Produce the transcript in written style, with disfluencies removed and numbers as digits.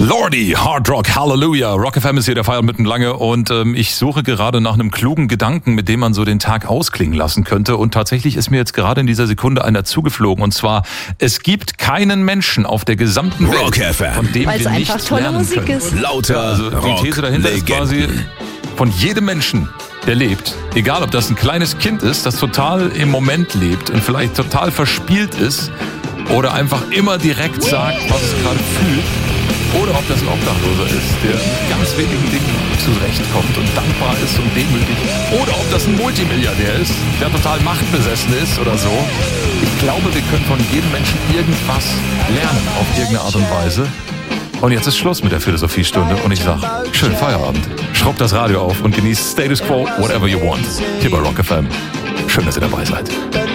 Lordi, Hard Rock, Hallelujah. Rock FM ist hier, der feiert mitten lange und ich suche gerade nach einem klugen Gedanken, mit dem man so den Tag ausklingen lassen könnte. Und tatsächlich ist mir jetzt gerade in dieser Sekunde einer zugeflogen. Und zwar, es gibt keinen Menschen auf der gesamten Welt, Rock FM, von dem wir nicht lernen Musik können. ist. Lauter Ja, also Rock, die These dahinter ist quasi, von jedem Menschen, der lebt, egal ob das ein kleines Kind ist, das total im Moment lebt und vielleicht total verspielt ist oder einfach immer direkt sagt, was es gerade fühlt, oder ob das ein Obdachloser ist, der mit ganz wenigen Dingen zurechtkommt und dankbar ist und demütig, oder ob das ein Multimilliardär ist, der total machtbesessen ist oder so. Ich glaube, wir können von jedem Menschen irgendwas lernen auf irgendeine Art und Weise. Und jetzt ist Schluss mit der Philosophiestunde und ich sag, schönen Feierabend. Schraubt das Radio auf und genießt Status Quo, whatever you want. Hier bei Rock FM. Schön, dass ihr dabei seid.